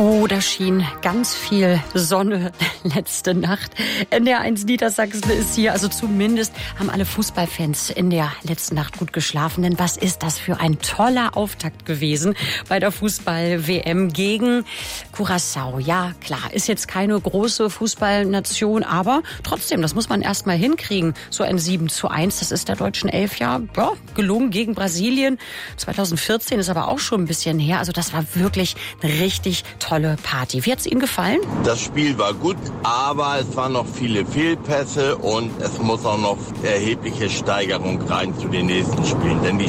Oh, da schien ganz viel Sonne letzte Nacht. NDR1 Niedersachsen ist hier. Also zumindest haben alle Fußballfans in der letzten Nacht gut geschlafen. Denn was ist das für ein toller Auftakt gewesen bei der Fußball-WM gegen Curaçao. Ja, klar, ist jetzt keine große Fußballnation, aber trotzdem, das muss man erst mal hinkriegen. So ein 7:1, das ist der deutschen Elf ja gelungen gegen Brasilien. 2014 ist aber auch schon ein bisschen her. Also das war wirklich eine richtig tolle Party. Wie hat es Ihnen gefallen? Das Spiel war gut, aber es waren noch viele Fehlpässe und es muss auch noch erhebliche Steigerung rein zu den nächsten Spielen. Denn die